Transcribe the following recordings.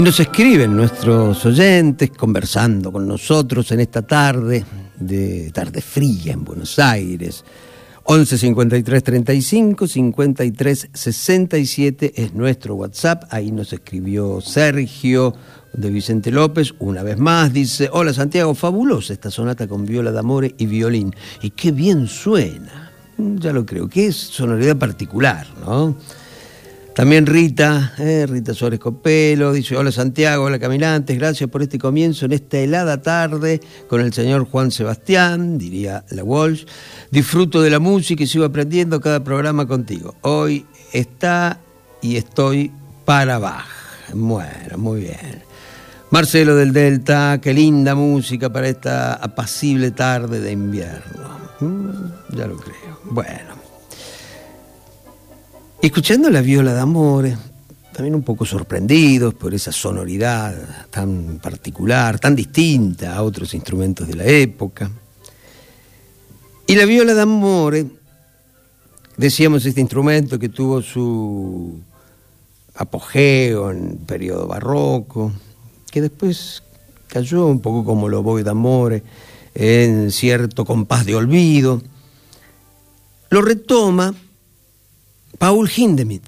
Y nos escriben nuestros oyentes conversando con nosotros en esta tarde fría en Buenos Aires. 11 53 35 53 67 es nuestro WhatsApp. Ahí nos escribió Sergio de Vicente López, una vez más, dice: hola Santiago, fabulosa esta sonata con viola d'amore y violín. Y qué bien suena. Ya lo creo, qué sonoridad particular, ¿no? También Rita Suárez Copelo, dice: hola Santiago, hola caminantes, gracias por este comienzo en esta helada tarde con el señor Juan Sebastián, diría la Walsh. Disfruto de la música y sigo aprendiendo cada programa contigo. Hoy está y estoy para Bach. Bueno, muy bien. Marcelo del Delta, qué linda música para esta apacible tarde de invierno. Ya lo creo. Bueno. Escuchando la viola d'amore, también un poco sorprendidos por esa sonoridad tan particular, tan distinta a otros instrumentos de la época. Y la viola d'amore, decíamos, este instrumento que tuvo su apogeo en el periodo barroco, que después cayó un poco como el oboe d'amore en cierto compás de olvido, lo retoma Paul Hindemith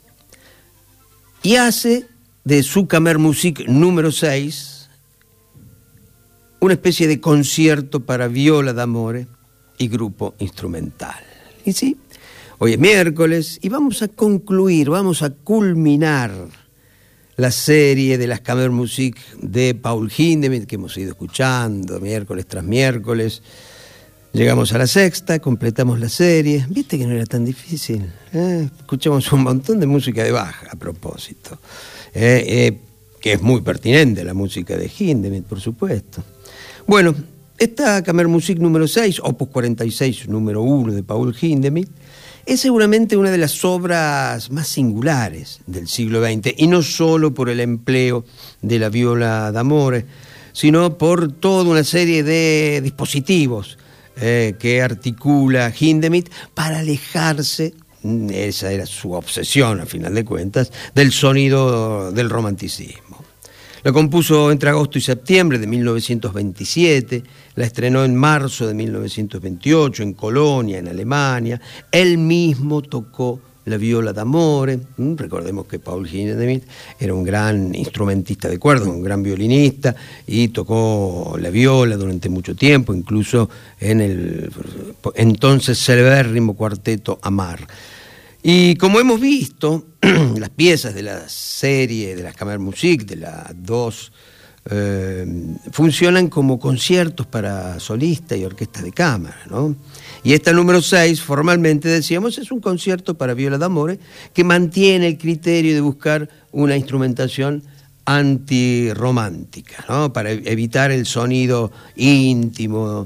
y hace de su Kammermusik número 6 una especie de concierto para viola d'amore y grupo instrumental. Y sí, hoy es miércoles y vamos a culminar la serie de las Kammermusik de Paul Hindemith que hemos ido escuchando miércoles tras miércoles. Llegamos a la sexta, completamos la serie. Viste que no era tan difícil. Escuchamos un montón de música de Bach, a propósito. Que es muy pertinente la música de Hindemith, por supuesto. Bueno, esta Kammermusik número 6, Opus 46, número 1 de Paul Hindemith, es seguramente una de las obras más singulares del siglo XX, y no solo por el empleo de la viola d'amore, sino por toda una serie de dispositivos que articula Hindemith para alejarse, esa era su obsesión a final de cuentas, del sonido del romanticismo. La compuso entre agosto y septiembre de 1927, la estrenó en marzo de 1928 en Colonia, en Alemania. Él mismo tocó la viola d'amore. Recordemos que Paul Hindemith era un gran instrumentista de cuerdas, un gran violinista, y tocó la viola durante mucho tiempo, incluso en el entonces celebérrimo cuarteto Amar. Y como hemos visto, las piezas de la serie de las Kammermusik, de las dos, funcionan como conciertos para solista y orquesta de cámara, ¿no? Y esta número 6, formalmente decíamos, es un concierto para viola d'amore que mantiene el criterio de buscar una instrumentación antirromántica, ¿no? Para evitar el sonido íntimo,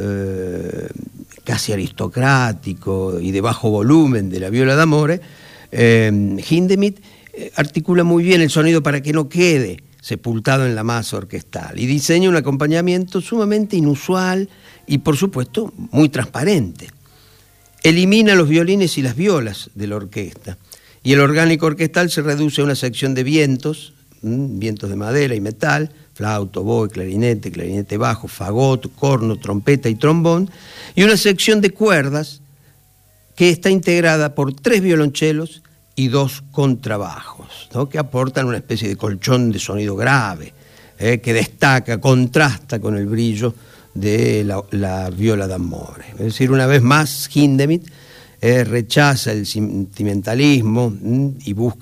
casi aristocrático y de bajo volumen de la viola d'amore. Hindemith articula muy bien el sonido para que no quede sepultado en la masa orquestal y diseña un acompañamiento sumamente inusual y, por supuesto, muy transparente. Elimina los violines y las violas de la orquesta y el orgánico orquestal se reduce a una sección de vientos, vientos de madera y metal, flauta, oboe, clarinete bajo, fagot, corno, trompeta y trombón, y una sección de cuerdas que está integrada por 3 violonchelos y 2 contrabajos, ¿no? Que aportan una especie de colchón de sonido grave, que destaca, contrasta con el brillo de la viola d'amore. Es decir, una vez más, Hindemith rechaza el sentimentalismo y busca